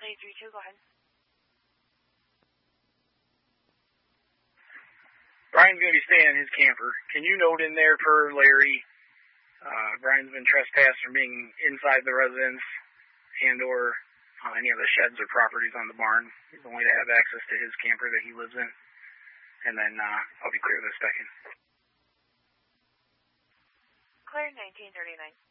832, go ahead. Brian's going to be staying in his camper. Can you note in there for Larry, Brian's been trespassed from being inside the residence and or on any of the sheds or properties on the barn. He's only to have access to his camper that he lives in. And then I'll be clear this second. Clear 1939.